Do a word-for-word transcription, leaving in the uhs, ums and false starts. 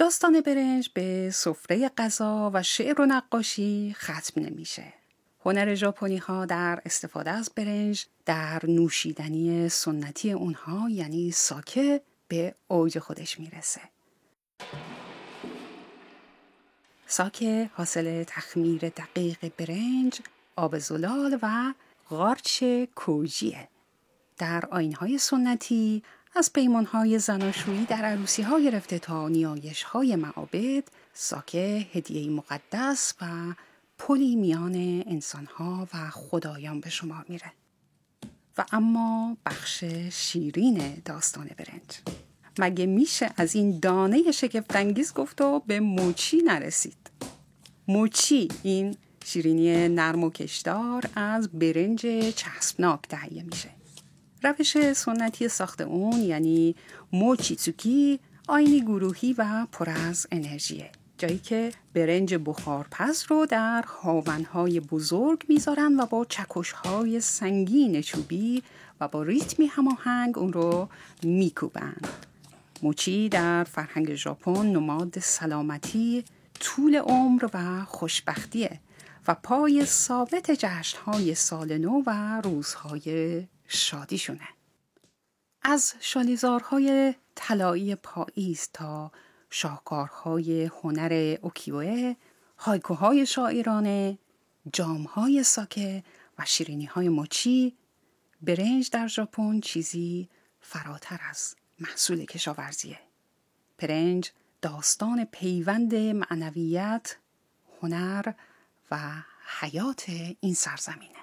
داستان برنج به سفره غذا و شعر و نقاشی ختم نمیشه. هنر ژاپنی ها در استفاده از برنج در نوشیدنی سنتی اونها یعنی ساکه به اوج خودش میرسه. ساکه حاصل تخمیر دقیق برنج، آب زلال و قارچ کوجیه. در آیین‌های سنتی از پیمان‌های زناشویی در عروسی‌ها گرفته تا نیایش‌های معابد، ساکه هدیه‌ای مقدس و پلی میان انسان‌ها و خدایان به شمار میره. و اما بخش شیرین داستان برنج. مگه میشه از این دانه شگفت‌انگیز گفت و به موچی نرسید؟ موچی، این شیرینی نرم و کشدار از برنج چسبناک تهیه میشه. روش سنتی ساخت اون یعنی موچیتسوکی آینی گروهی و پر از انرژیه، جایی که برنج بخارپز رو در هاونهای بزرگ میذارن و با چکشهای سنگین چوبی و با ریتمی هماهنگ اون رو میکوبند. موچی در فرهنگ ژاپن نماد سلامتی، طول عمر و خوشبختیه و پای ثابت جشن‌های سال نو و روزهای شادیشونه. از شالیزارهای طلایی پاییز تا شاهکارهای هنر اوکیوه، هایکوهای شاعرانه، جامهای ساکه و شیرینیهای موچی، برنج در ژاپن چیزی فراتر از محصول کشاورزیه. برنج داستان پیوند معنویت، هنر و حیات این سرزمینه.